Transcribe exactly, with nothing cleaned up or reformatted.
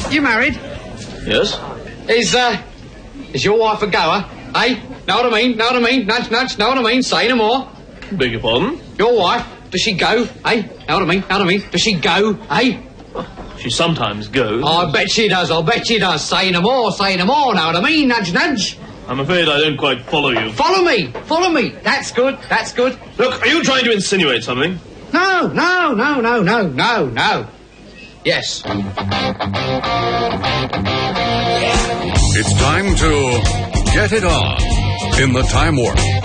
You married? Yes. Is, uh, is your wife a goer? Eh? Know what I mean? Know what I mean? Nudge, nudge, know what I mean? Say no more. Beg your pardon? Your wife, does she go? Eh? Know what I mean? Know what I mean? Does she go? Eh? She sometimes goes. I bet she does, I bet she does. Say no more, say no more, know what I mean? Nudge, nudge. I'm afraid I don't quite follow you. Follow me, follow me. That's good, that's good. Look, are you trying to insinuate something? No, no, no, no, no, no, no. Yes. It's time to get it on in the Time Warp.